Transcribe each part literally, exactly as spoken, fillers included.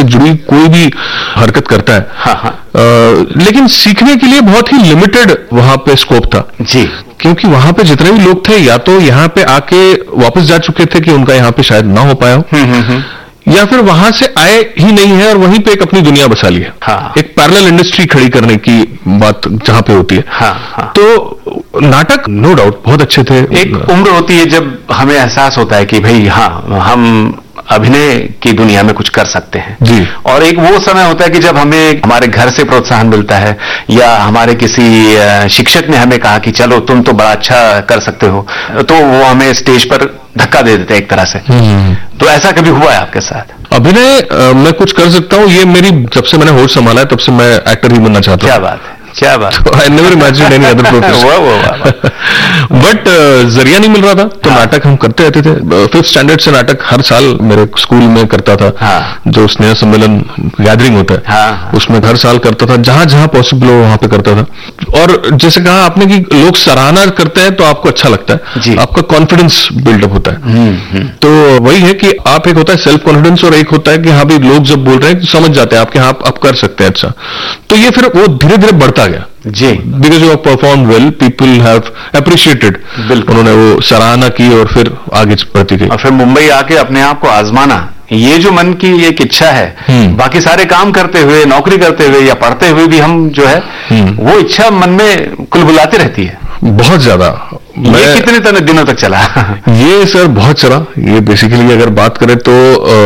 जुड़ी कोई भी हरकत करता है। हाँ हाँ। आ, लेकिन सीखने के लिए बहुत ही लिमिटेड वहां पे स्कोप था जी, क्योंकि वहां पे जितने भी लोग थे या तो यहाँ पे आके वापस जा चुके थे कि उनका यहाँ पे शायद ना हो पाया हो, या फिर वहां से आए ही नहीं है और वहीं पे एक अपनी दुनिया बसा ली है। हाँ। एक पैरेलल इंडस्ट्री खड़ी करने की बात जहां पे होती है। हाँ हाँ। तो नाटक नो डाउट बहुत अच्छे थे। एक उम्र होती है जब हमें एहसास होता है कि भाई हाँ हम अभिनय की दुनिया में कुछ कर सकते हैं जी, और एक वो समय होता है कि जब हमें हमारे घर से प्रोत्साहन मिलता है या हमारे किसी शिक्षक ने हमें कहा कि चलो तुम तो बड़ा अच्छा कर सकते हो, तो वो हमें स्टेज पर धक्का दे देते हैं एक तरह से। तो ऐसा कभी हुआ है आपके साथ? अभिनय मैं कुछ कर सकता हूँ, ये मेरी जब से मैंने होश संभाला है तब से मैं एक्टर ही बनना चाहता हूँ। क्या बात है, क्या बात। I never imagined any other profession, but जरिया नहीं मिल रहा था तो हाँ। नाटक हम करते रहते थे। फिफ्थ स्टैंडर्ड से नाटक हर साल मेरे स्कूल में करता था। हाँ। जो स्नेह सम्मेलन गैदरिंग होता है हाँ। उसमें हर साल करता था, जहां जहां पॉसिबल हो वहां पे करता था। और जैसे कहा आपने कि लोग सराहना करते हैं तो आपको अच्छा लगता है, आपका कॉन्फिडेंस बिल्डअप होता है। तो वही है कि आप, एक होता है सेल्फ कॉन्फिडेंस और एक होता है कि हाँ भी लोग जब बोल रहे हैं तो समझ जाते हैं आपके, हाँ आप कर सकते हैं अच्छा। तो ये फिर वो धीरे धीरे बढ़ता गया जी, because you perform well, people have appreciated, उन्होंने वो सराहना की और फिर आगे बढ़ती गई। और फिर मुंबई आके अपने आप को आजमाना, ये जो मन की एक इच्छा है, बाकी सारे काम करते हुए, नौकरी करते हुए या पढ़ते हुए भी हम जो है वो इच्छा मन में कुलबुलाती रहती है बहुत ज्यादा। ये कितने तक दिनों तक चला? ये सर बहुत चला। ये बेसिकली अगर बात करें तो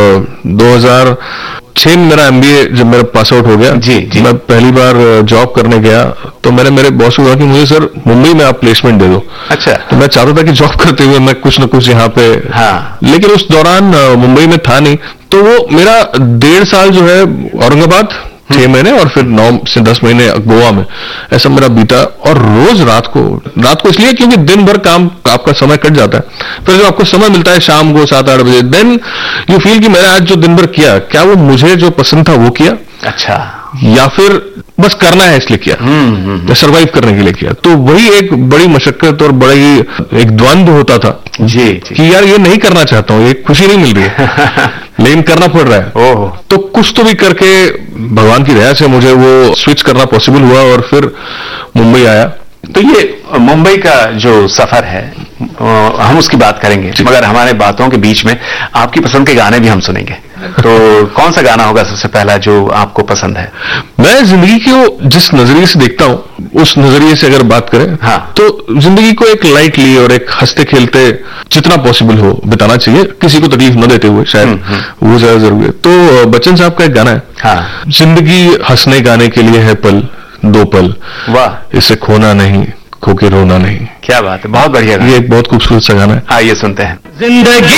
दो हजार छह में मेरा एमबीए जब मेरा पास आउट हो गया जी, जी। मैं पहली बार जॉब करने गया तो मैंने मेरे बॉस को कहा कि मुझे सर मुंबई में आप प्लेसमेंट दे दो। अच्छा। तो मैं चाहता था कि जॉब करते हुए मैं कुछ ना कुछ यहाँ पे, हाँ। लेकिन उस दौरान मुंबई में था नहीं, तो वो मेरा डेढ़ साल जो है औरंगाबाद, छह महीने और फिर नौ से दस महीने गोवा में, ऐसा मेरा बीता। और रोज रात को रात को इसलिए क्योंकि दिन भर काम आपका समय कट जाता है, फिर जब आपको समय मिलता है शाम को सात आठ बजे, देन यू फील कि मैंने आज जो दिन भर किया, क्या वो मुझे जो पसंद था वो किया, अच्छा, या फिर बस करना है इसलिए किया, या सर्वाइव करने के लिए किया। तो वही एक बड़ी मशक्कत और बड़ा ही एक द्वंद्व होता था जी, जी। कि यार ये नहीं करना चाहता हूँ, ये खुशी नहीं मिल रही है लेकिन करना पड़ रहा है। ओह। तो कुछ तो भी करके भगवान की दया से मुझे वो स्विच करना पॉसिबल हुआ और फिर मुंबई आया। तो ये मुंबई का जो सफर है हम उसकी बात करेंगे, मगर हमारे बातों के बीच में आपकी पसंद के गाने भी हम सुनेंगे। तो कौन सा गाना होगा सबसे पहला जो आपको पसंद है? मैं जिंदगी को जिस नजरिए से देखता हूँ उस नजरिए से अगर बात करें, हाँ। तो जिंदगी को एक लाइटली और एक हंसते खेलते जितना पॉसिबल हो बिताना चाहिए, किसी को तकलीफ न देते हुए, शायद वो ज्यादा जरूरी है। तो बच्चन साहब का एक गाना है, हाँ। जिंदगी हंसने गाने के लिए है पल दो पल, वाह, इसे खोना नहीं खो के रोना नहीं। क्या बात है, बहुत बढ़िया। ये एक बहुत खूबसूरत सा गाना है, आइए सुनते हैं। जिंदगी